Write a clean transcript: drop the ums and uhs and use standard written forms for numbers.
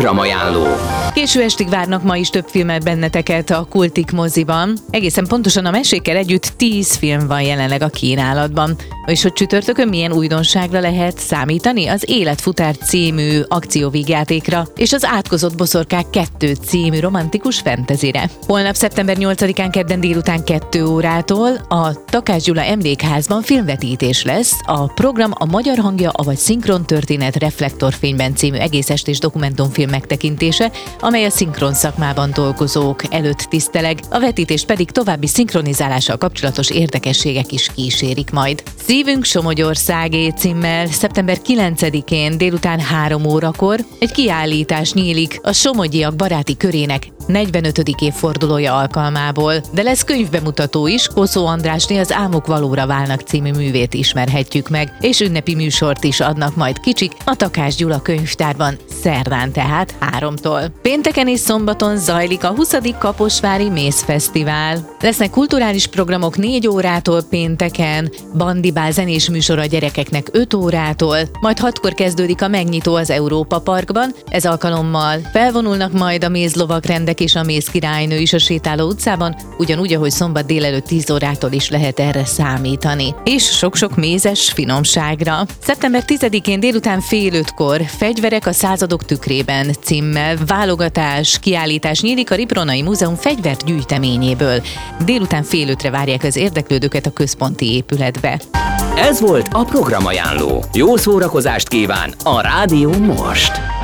Programajánló. Késő estig várnak ma is több filmet benneteket a Kultik moziban. Egészen pontosan a mesékkel együtt 10 film van jelenleg a kínálatban. És hogy csütörtökön milyen újdonságra lehet számítani? Az Életfutár című akcióvígjátékra és az Átkozott boszorkák 2 című romantikus fentezire. Holnap szeptember 8-án kedden délután 2 órától a Takács Gyula Emlékházban filmvetítés lesz. A program a Magyar hangja, avagy Szinkron történet Reflektorfényben című egész estés dokumentumfilm megtekintése, amely a szinkron szakmában dolgozók előtt tiszteleg, a vetítést pedig további szinkronizálással kapcsolatos érdekességek is kísérik majd. Szívünk Somogyországé címmel szeptember 9-én délután 3 órakor egy kiállítás nyílik a somogyiak baráti körének 45. évfordulója alkalmából, de lesz könyvbemutató is. Koszó Andrásné az Álmok valóra válnak című művét ismerhetjük meg, és ünnepi műsort is adnak majd kicsik a Takács Gyula könyvtárban szerdán, tehát 3-tól. Pénteken és szombaton zajlik a 20. Kaposvári Mézfesztivál. Lesznek kulturális programok 4 órától pénteken, bandibál zenés műsor a gyerekeknek 5 órától, majd 6-kor kezdődik a megnyitó az Európa Parkban. Ez alkalommal felvonulnak majd a mézlovagrendek és a mézkirálynő is a Sétáló utcában, ugyanúgy, ahogy szombat délelőtt 10 órától is lehet erre számítani. És sok-sok mézes finomságra. Szeptember 10-én délután fél 5-kor Fegyverek a századok tükrében címmel válogatás, kiállítás nyílik a Ripronai Múzeum fegyvergyűjteményéből. Délután fél 5-re várják az érdeklődőket a központi épületbe. Ez volt a Programajánló. Jó szórakozást kíván a Rádió most!